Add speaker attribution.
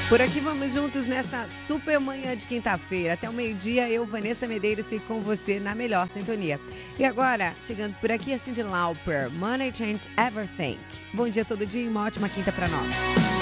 Speaker 1: Por aqui vamos juntos nesta super manhã de quinta-feira. Até o meio-dia, eu, Vanessa Medeiros, fico com você na melhor sintonia. E agora, chegando por aqui, a Cyndi Lauper, Money Changes Everything. Bom dia todo dia e uma ótima quinta para nós.